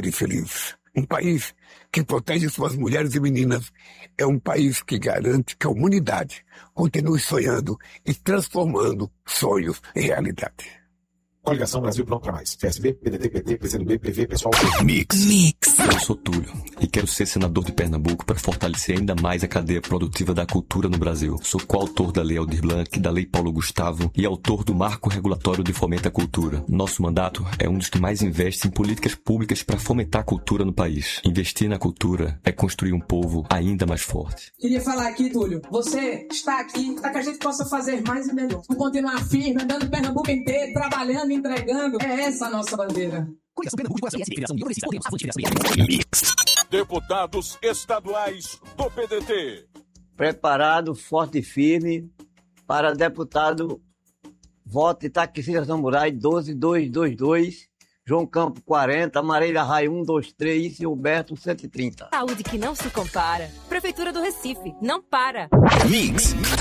e feliz. Um país que protege suas mulheres e meninas é um país que garante que a humanidade continue sonhando e transformando sonhos em realidade. Coligação Brasil Pronto para Mais. PSB, PDT, PT, PCdoB, PV, Pessoal. Mix. Eu sou Túlio e quero ser senador de Pernambuco para fortalecer ainda mais a cadeia produtiva da cultura no Brasil. Sou coautor da Lei Aldir Blanc, da Lei Paulo Gustavo e autor do Marco Regulatório de Fomento à Cultura. Nosso mandato é um dos que mais investe em políticas públicas para fomentar a cultura no país. Investir na cultura é construir um povo ainda mais forte. Queria falar aqui, Túlio, você está aqui para que a gente possa fazer mais e melhor. Continuar firme, andando Pernambuco inteiro, trabalhando, entregando. É essa a nossa bandeira. Deputados estaduais do PDT. Preparado, forte e firme para deputado voto Itaquicira Samurai 12222, João Campo 40, Marília Raia 123 e Humberto 130. Saúde que não se compara. Prefeitura do Recife, não para. Mix.